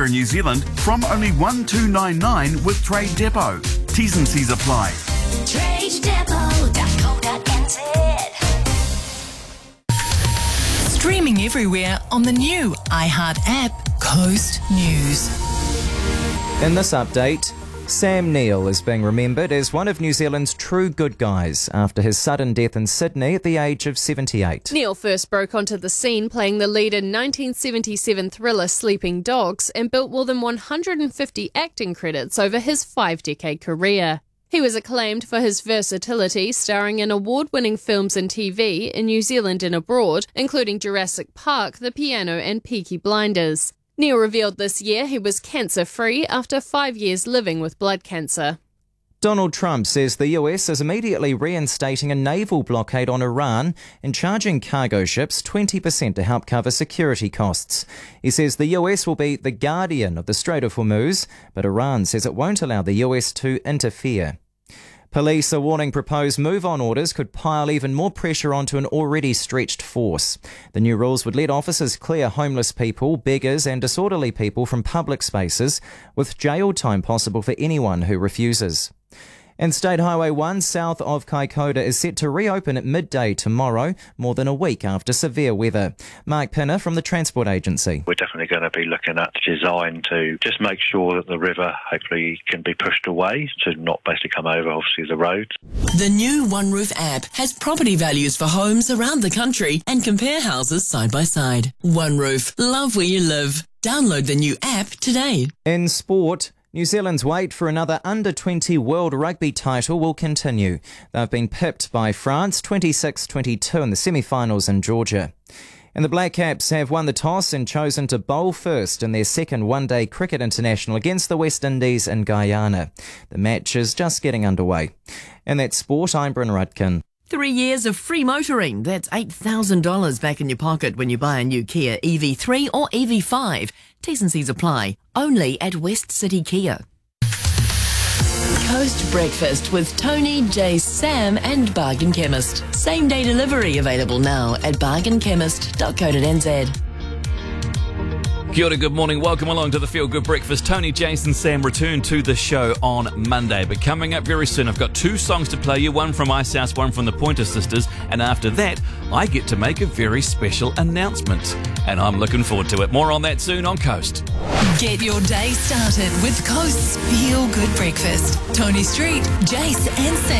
anywhere in New Zealand from only $1,299 with Trade Depot. T's and C's apply. TradeDepot.co.nz. Streaming everywhere on the new iHeart app, Coast News. In this update, Sam Neill is being remembered as one of New Zealand's true good guys after his sudden death in Sydney at the age of 78. Neill first broke onto the scene playing the lead in 1977 thriller Sleeping Dogs and built more than 150 acting credits over his 5-decade career. He was acclaimed for his versatility, starring in award-winning films and TV in New Zealand and abroad, including Jurassic Park, The Piano and Peaky Blinders. Neill revealed this year he was cancer-free after 5 years living with blood cancer. Donald Trump says the US is immediately reinstating a naval blockade on Iran and charging cargo ships 20% to help cover security costs. He says the US will be the guardian of the Strait of Hormuz, but Iran says it won't allow the US to interfere. Police are warning proposed move-on orders could pile even more pressure onto an already stretched force. The new rules would let officers clear homeless people, beggars and disorderly people from public spaces, with jail time possible for anyone who refuses. And State Highway 1 south of Kaikoura is set to reopen at midday tomorrow, more than a week after severe weather. Mark Pinner from the Transport Agency. We're definitely going to be looking at design to just make sure that the river hopefully can be pushed away to not basically come over, obviously, the roads. The new One Roof app has property values for homes around the country and compare houses side by side. One Roof, love where you live. Download the new app today. In sport, New Zealand's wait for another under-20 World Rugby title will continue. They've been pipped by France 26-22 in the semi-finals in Georgia. And the Black Caps have won the toss and chosen to bowl first in their second one-day cricket international against the West Indies and Guyana. The match is just getting underway. And that's sport. I'm Bryn Rudkin. 3 years of free motoring. That's $8,000 back in your pocket when you buy a new Kia EV3 or EV5. T's and C's apply. Only at West City Kia. Coast Breakfast with Tony, Jace, Sam and Bargain Chemist. Same day delivery available now at bargainchemist.co.nz. Kia ora, good morning. Welcome along to the Feel Good Breakfast. Tony, Jason, Sam return to the show on Monday. But coming up very soon, I've got 2 songs to play you, one from Icehouse, one from the Pointer Sisters. And after that, I get to make a very special announcement. And I'm looking forward to it. More on that soon on Coast. Get your day started with Coast's Feel Good Breakfast. Tony Street, Jace and Sam.